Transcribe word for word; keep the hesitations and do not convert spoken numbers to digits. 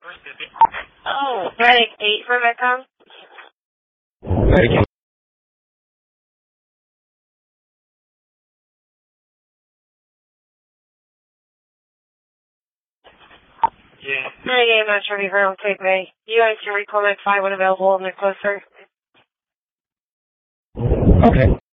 Oh, Medic eight for Metcom? Medic Yeah. Alright, I'm not sure if you're on Cape May. You guys can recall Med five when available and they're closer. Okay.